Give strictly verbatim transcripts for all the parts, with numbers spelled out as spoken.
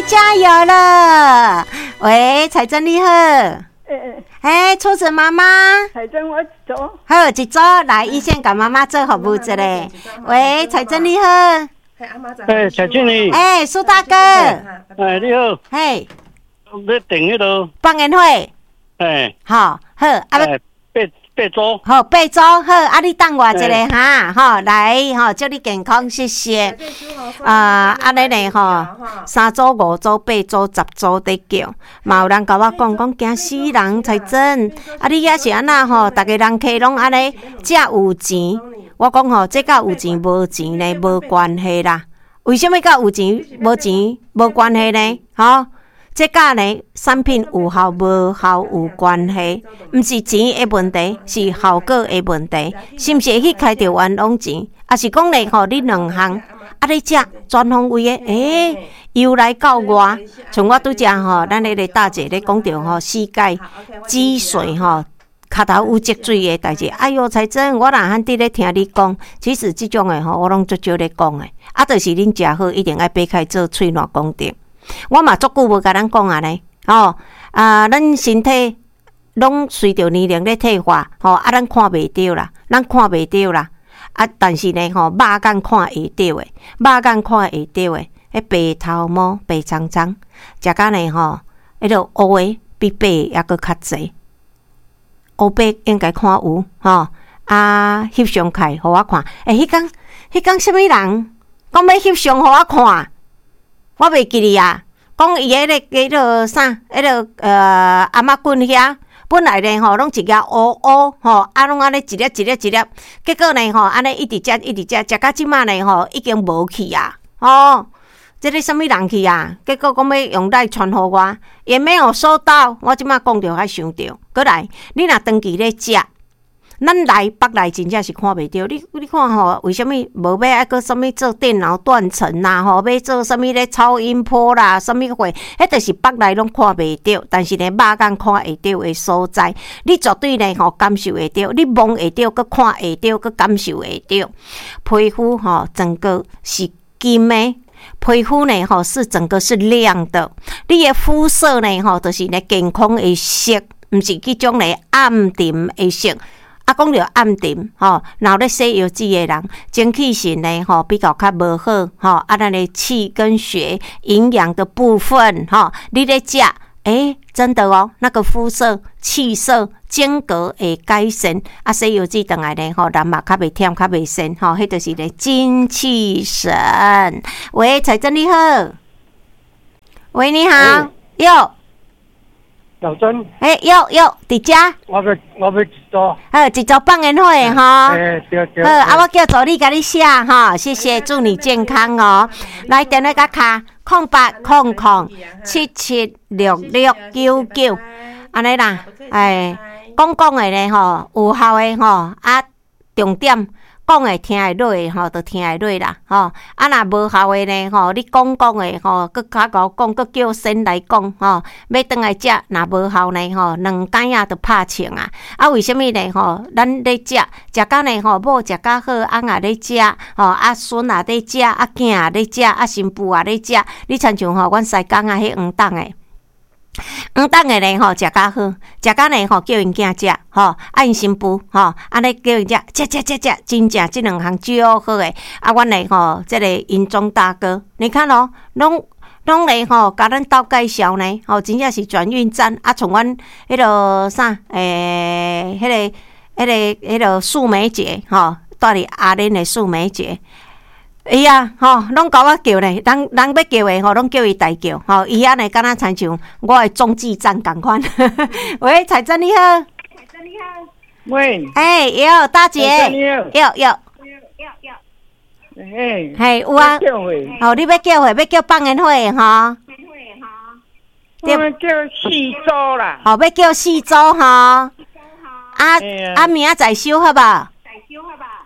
加油了！喂，彩珍你好。 哎哎，初子妈妈， 彩珍我走。 好，一组来，医生甲妈妈做服务一下。喂，彩珍你好。 哎，彩珍你。 哎，苏大哥。 哎，你好。 嘿。 要订迄个放烟会。 哎。 好，好，啊要。 八八组。 好，八组好，啊你等我一下哈，吼来吼，祝你健康，谢谢。啊，安尼咧吼，三组、五组、八组、十组得叫，嘛有人甲我讲讲惊死人才真，啊你也是安那吼，逐个人客拢安尼，才有钱。我讲吼，这甲有钱无钱呢无关系啦。为什么甲有钱无钱无关系呢？吼？这甲呢，产品有效无效有关系，毋是钱的问题，是效果的问题。是毋是会去开着冤枉钱？啊是讲咧吼，你两项啊，你食全方位的，诶、欸，由来到外，像我拄则吼，咱迄个大姐咧讲着吼，世界止水吼，骹头有积水的代志。哎哟，才真，我若罕伫咧听你讲，其实即种的吼，我拢足少咧讲的。啊，就是恁食好，一定爱掰开做喙烂讲着。我嘛足久无甲咱讲啊呢，吼啊，咱身体拢随着年龄咧退化，吼啊，咱看袂着啦，咱看袂着啦，啊，但是呢，吼肉眼看会着诶，肉眼看会着诶，迄白头毛白苍苍，食甲呢吼，迄个乌诶比白抑阁较济，乌白应该看有吼，啊，翕相开互我看，诶、欸，迄工迄工什么人讲要翕相互我看？我袂记哩啊，讲伊迄个迄个啥，迄个呃阿嬷棍遐，本来咧吼拢一粒乌乌吼，啊拢安尼一粒一粒一粒，结果呢吼安尼一直食一直食，食到即马呢吼已经无去啊，哦，这个什么人去啊？结果讲要用来传互我，也没有收到，我即马讲着还想着，过来，你若长期咧食。咱来北来真正是看袂到，你你看吼，为什么无要爱个什么做电脑断层啦？吼，要做什么咧超音波啦？什么货？迄就是北来拢看袂到，但是咧肉眼看会到的所在，你绝对咧吼感受会到，你摸会到，佮看会到，佮感受会到。皮肤吼整个是金的，皮肤呢吼是整个是亮的，你的肤色呢吼就是咧健康的色，毋是迄种咧暗沉的色。啊，讲着暗沉吼，然后咧洗油脂的人，精气神呢吼比较较无好吼，啊，咱的气跟血营养的部分吼，你咧食，诶，真的哦，那个肤色、气色、间隔会改善，啊，洗油脂等来咧吼，人嘛较袂忝，较袂酸吼，迄就是咧精气神。喂，彩珍你好，喂，你好，哟。 小珍， 哎，有有，伫遮。 我要我要一组。 好，一组放烟火的吼。 哎，对对。 好，啊，我叫助理甲你写吼，谢谢，祝你健康哦。来，电话甲卡，空八空空七七六六九九，安尼啦。哎，讲讲的咧吼，有效的吼，啊，重点。讲会听会落的吼，就听会落啦吼。啊，若无效的呢吼，你讲讲的吼，佮较甲我讲，佮叫先来讲吼。要转来食，若无效呢吼，两间仔就拍枪啊。啊，为什么呢吼？咱咧食，食甲呢吼，某食甲好，翁也咧食吼，啊孙也咧食，啊囝也咧食，啊新妇也咧食。你亲像吼，阮西港啊，迄黄档诶。黄档诶咧吼，食甲好，食甲咧吼，叫因囝食吼，啊因新妇吼，安尼叫因食，食食食食，真正即两项最好诶。啊，阮咧吼，即个银中大哥，你看咯，拢拢咧吼，甲咱斗介绍呢，吼，真正是转运站啊，从阮迄落啥诶，迄个迄个迄落树梅节吼，带哩阿莲诶树梅节。伊啊，吼，拢甲我叫咧，人人要叫诶吼，拢叫伊代叫，吼，伊安尼敢若亲像我诶中继站共款。喂，彩珍你好，彩珍你好， 喂， 哎，有大姐，有有有有， 哎， 嘿有啊，哦，你要叫伙，要叫放烟火诶吼， 我们叫四组啦， 哦，要叫四组吼，啊啊，明仔载收好无？ 好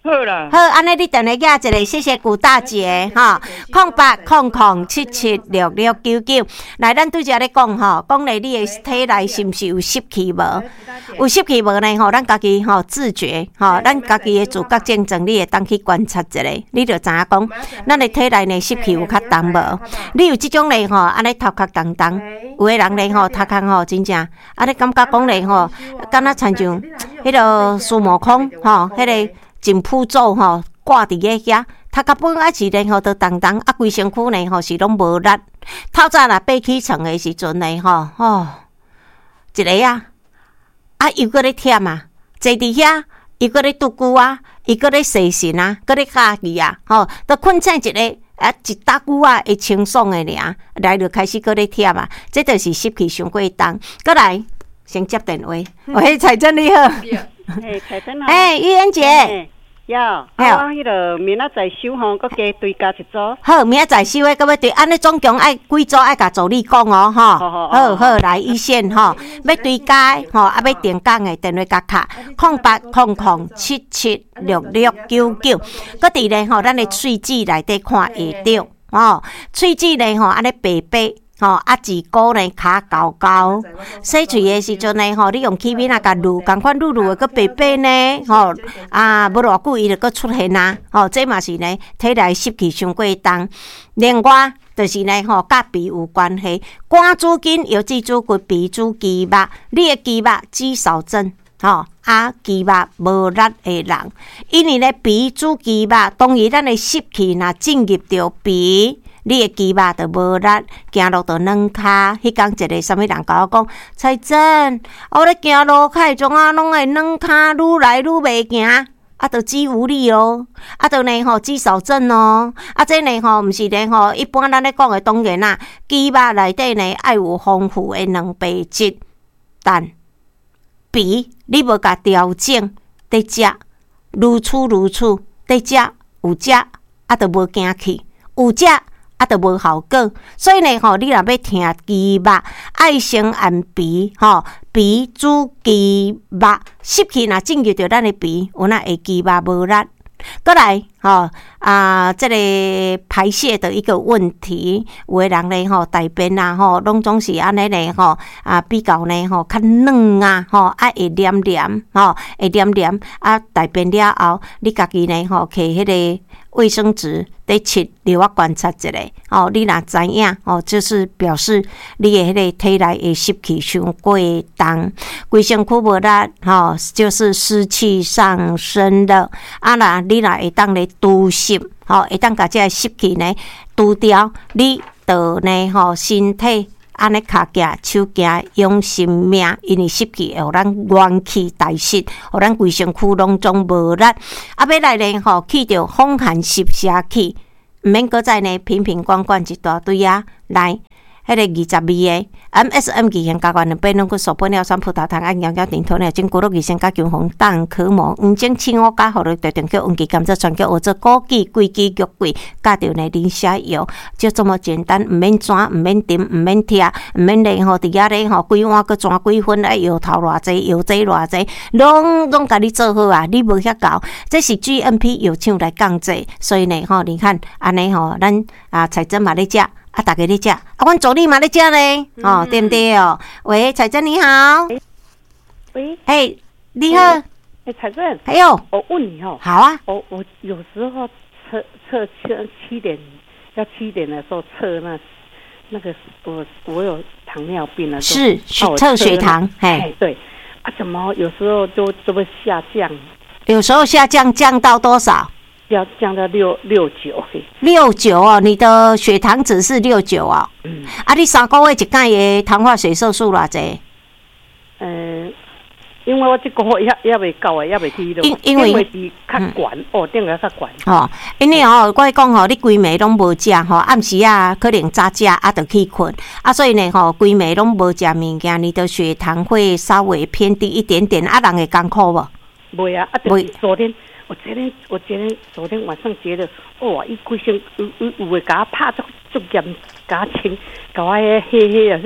好啦， 好，安尼你等下压一个，谢谢古大姐哈，空八空空七七六六九九。来，咱对遮咧讲吼，讲咧你的体内是毋是有湿气无？有湿气无呢？吼，咱家己吼自觉吼，咱家己的自觉症状，你会当去观察一下，你就知影讲，咱的体内呢湿气有较重无？你有即种咧吼，安尼头壳重重，有的人咧吼，头壳吼真正，安尼感觉讲咧吼，敢若亲像迄个苏毛空吼，迄个。真铺组吼，挂伫个遐，头壳本来是咧吼，都重重，啊，规身躯呢吼是拢无力。透早若爬起床的时阵呢吼，哦，一个啊，啊又搁咧忝啊，坐伫遐又搁咧拄久啊，又搁咧洗身啊，搁咧家己啊，吼，都困醒一个啊，一搭久啊会清爽的尔，来就开始搁咧忝啊，这就是湿气伤过重。搁来先接电话，喂，彩珍你好， 哎，彩珍好， 哎，玉妍姐。 要，啊，我迄个明仔载收吼，搁加追加一组。 好，明仔载收诶，搁要对，安尼总共爱几组爱甲助理讲哦，吼。好好，来一线吼，要追加吼，啊要定岗诶电话甲卡，空八空空七七六六九九。搁伫咧吼，咱诶喙齿内底看会到，吼，喙齿咧吼，安尼白白。吼、哦，啊，一股呢骹厚厚，洗喙的时阵呢，吼，你用起面啊，甲撸，共款撸撸的，佮白白呢，吼，啊，无偌久伊就佮出现啊，吼，这嘛是呢，体内湿气伤过重。另外，就是呢，吼，甲鼻有关系，肝主筋、腰脊主骨、鼻主肌肉，你的肌肉肌少症，吼、哦，啊，肌肉无力的人，因为呢，鼻主肌肉，当然咱的湿气若进入到鼻。你的肌肉就无力，行路就软骹。迄天一个啥物人甲我讲，彩珍，我咧行路骹种啊，拢会软骹，愈来愈袂行，啊，就肌无力咯，啊，就呢吼肌少症咯，啊，这呢吼毋是呢吼，一般咱咧讲的当然啦，肌肉内底呢爱有丰富的蛋白质，但鼻你无甲调整，得食，如此如此，得食有食，啊，就无惊气，有食。啊，都无效果，所以呢，吼，你若要听肌肉，爱先按鼻，吼，鼻主肌肉，湿气若进入到咱的鼻，有那会肌肉无力。过来，吼啊，这个排泄的一个问题，有的人呢，吼，大便啊，吼，拢总是安尼呢，吼啊，比较呢，吼，较软啊，吼，啊会黏黏，吼，会黏黏，啊，大便了后，你家己呢，吼，摕迄个卫生纸得切，留我观察一下，哦，你若知影，哦，就是表示你的迄个体内的湿气伤过重，规身躯无力，吼，就是湿气上升了。啊啦，你若会当咧除湿，吼，会当甲这个湿气呢除掉，你就呢，吼，身体。安尼骹行手行养生命，因为湿气会互咱元气代谢，互咱规身躯拢总无力。啊，要来呢吼，去着风寒湿邪气，毋免搁再呢瓶瓶罐罐一大堆啊，来。迄个二十二个 M S M 二型加关两杯拢去索本尿酸葡萄糖胺、羊胶丁糖尿精骨碌二型加姜红蛋壳膜黄精青乌加互了特定叫黄芪甘蔗全叫或者枸杞桂枝玉桂加着呢磷虾油，就这么简单，毋免转，毋免沉，毋免贴，毋免咧吼伫遐咧吼规碗搁转几分，哎油头偌济，油济偌济，拢拢甲你做好啊！你无遐搞，这是 G M P 药厂来降济，所以呢吼，你看安尼吼，咱啊彩珍嘛咧食。啊，大家咧食，啊，阮助理嘛咧食咧，哦，对不对哦？喂，彩珍你好， 喂， 哎，你好， 哎，彩珍， 哎呦， 我问你哦， 好啊， 我我有时候测测七七点要七点的时候测那那个我我有糖尿病了， 是测血糖， 哎，对，啊，怎么有时候就就会下降？ 有时候下降降到多少？ 要降到六六九， 六九哦，你的血糖值是六九哦。嗯。啊，你三个月一盖的糖化血色素偌济？ 嗯，因为我这个月也也未够诶，也未去咯。因因为是较悬，哦，定个较悬。哦， 因为哦，我讲吼，你规暝拢无食吼，暗时啊可能早食啊，就去困啊，所以呢吼，规暝拢无食物件，你的血糖会稍微偏低一点点，啊，人会艰苦无？ 袂啊，啊，就是昨天。我昨天，我昨天昨天晚上觉得，哇，伊规身有有有会甲我拍足足严，甲我清，甲我迄黑黑啊，说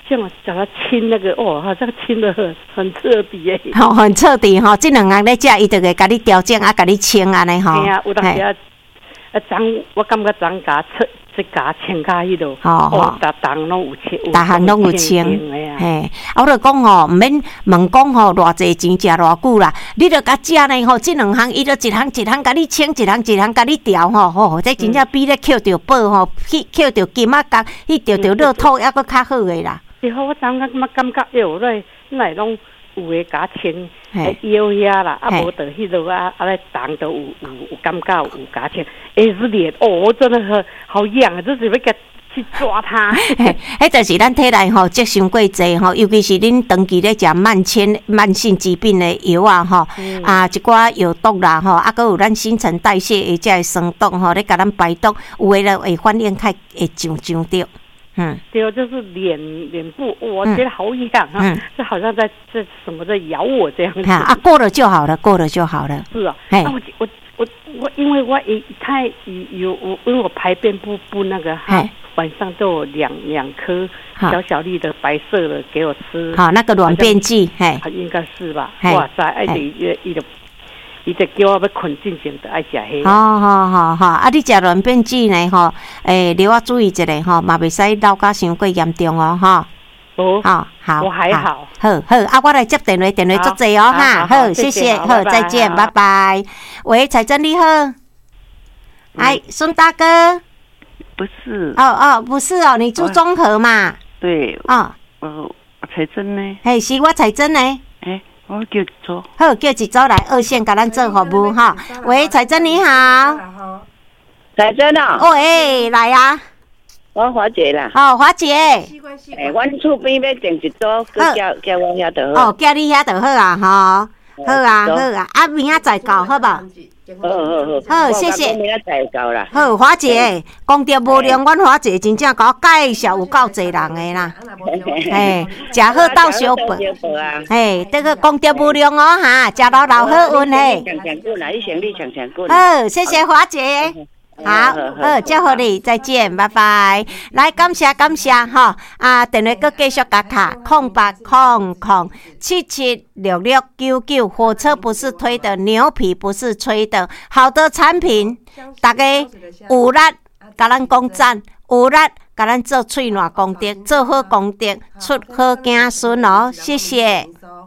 像我叫他亲那个哦，好像亲得很很彻底诶。 吼、哦，很彻底吼，这两个咧食，伊就会甲你调整啊，甲你清安尼吼。 嘿啊，有当时啊，啊长我感觉长甲出即甲清甲迄落，哦，逐项拢有清， 逐项拢有清。嘿，我就讲吼，毋免问讲吼，偌济钱食偌久啦，你着甲食呢吼，这两项伊着一项一项甲你清，一项一项甲你调吼，吼，这真正比咧捡着宝吼，去捡着金仔角，去钓着乐透还佫较好诶啦。 然后我当感觉感觉哟，咧来拢有诶甲清，腰遐啦，啊无着迄落啊啊咧动着有有有感觉有甲清，哎是脸哦，真的很好痒啊，就是要甲去抓它。 迄就是咱体内吼积伤过济吼，尤其是恁长期咧食慢性慢性疾病的药啊吼，嗯、啊一寡药毒啦吼，啊，佮有咱新陈代谢或者酸毒吼，咧甲咱排毒，有诶咧会反应较会上上着。嗯， 对，就是脸脸部，我觉得好痒啊，嗯、就好像在这什么在咬我这样子。 啊，过了就好了，过了就好了。 是啊，哎，我我我我，因为我也太有我，因为我排便不不那个哈，晚上都有两两颗小小粒的白色的给我吃。 好，那个软便剂，嘿， 应该是吧？哇塞，哎，伊伊就。伊就叫我要困进前就爱食迄。 好好好好，啊！你食软便剂呢？吼，诶，你我注意一下吼，嘛袂使老甲伤过严重哦，吼。 哦， 好，好， 我还好。 好好，啊，我来接电话，电话足济哦，哈，好，谢谢，好，再见，拜拜。喂，彩珍你好，哎，孙大哥。 不是。 哦哦，不是哦，你住中和嘛？ 对。 哦。 哦，彩珍呢？ 嘿，是我彩珍呢。 哎。我叫一组， 好，叫一组来二线，甲咱做服务哈。喂，彩珍你好， 彩珍啊， 喂，来啊， 我华姐啦。 哦，华姐， 诶，阮厝边要订一组，佮叫叫我遐就好。 哦，叫你遐就好啊，吼，好啊，好啊，啊，明仔载到，好无？ 好好好，好，谢谢。 明仔载到啦。 好，华姐，功德无量，阮华姐真正甲我介绍有够济人的啦。嘿，食好斗相报。嘿，这个功德无量哦哈，食老老好运嘿。 强强滚啊！你先你强强滚。 好，谢谢华姐。好，好，祝福你，再见，拜拜。来，感谢感谢哈，啊，电话阁继续甲卡，空八空空七七六六九九，火车不是推的，牛皮不是吹的，好的产品，大家有力，甲咱讲赞，有力，甲咱做喙烂功德，做好功德，出好子孙哦，谢谢。